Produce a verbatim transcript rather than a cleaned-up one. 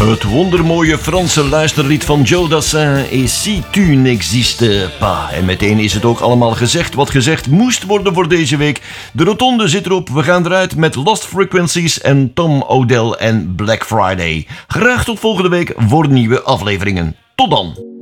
Het wondermooie Franse luisterlied van Joe Dassin et Si tu n'existes pas. En meteen is het ook allemaal gezegd wat gezegd moest worden voor deze week. De rotonde zit erop, we gaan eruit met Lost Frequencies en Tom Odell en Black Friday. Graag tot volgende week voor nieuwe afleveringen. Tot dan!